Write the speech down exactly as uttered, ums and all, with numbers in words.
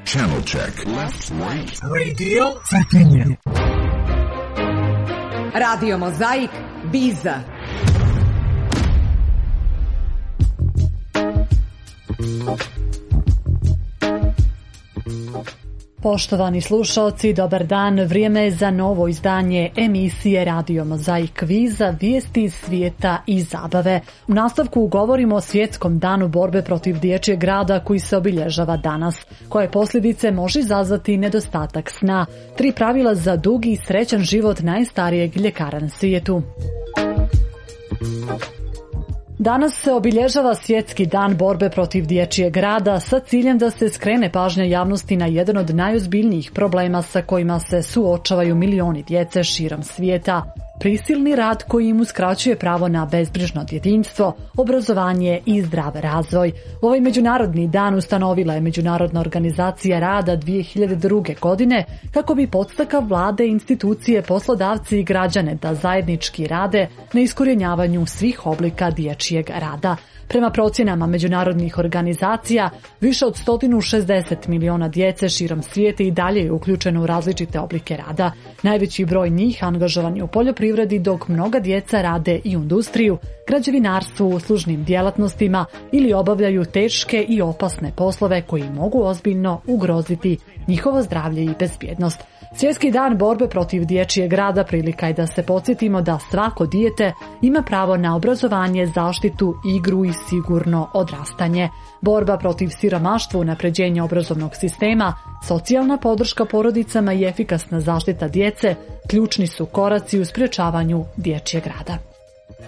Channel check. Left, right. Radio Cetinje. Radio Mozaik, Biza. Poštovani slušalci, dobar dan. Vrijeme je za novo izdanje emisije Radio Mozaik Viza, vijesti iz svijeta i zabave. U nastavku govorimo o Svjetskom danu borbe protiv dječjeg rada koji se obilježava danas. Koje posljedice može izazvati nedostatak sna. Tri pravila za dugi i srećan život najstarijeg ljekara na svijetu. Danas se obilježava Svjetski dan borbe protiv dječjeg rada sa ciljem da se skrene pažnja javnosti na jedan od najozbiljnijih problema sa kojima se suočavaju milioni djece širom svijeta. Prisilni rad koji im uskraćuje pravo na bezbrižno djetinjstvo, obrazovanje i zdrav razvoj. Ovaj međunarodni dan ustanovila je Međunarodna organizacija rada dvije hiljade druge. godine kako bi podstakao vlade, institucije, poslodavci i građane da zajednički rade na iskorjenjavanju svih oblika dječjeg rada. Prema procjenama međunarodnih organizacija, više od sto šezdeset miliona djece širom svijeta i dalje je uključeno u različite oblike rada. Najveći broj njih angažovan je u poljoprivredi, dok mnoga djeca rade i u industriju, građevinarstvu, uslužnim djelatnostima ili obavljaju teške i opasne poslove koji mogu ozbiljno ugroziti njihovo zdravlje i bezbjednost. Svjetski dan borbe protiv dječjeg rada prilika je da se podsjetimo da svako dijete ima pravo na obrazovanje, zaštitu, igru i sigurno odrastanje. Borba protiv siromaštva, unapređenje obrazovnog sistema, socijalna podrška porodicama i efikasna zaštita djece ključni su koraci u sprječavanju dječjeg rada.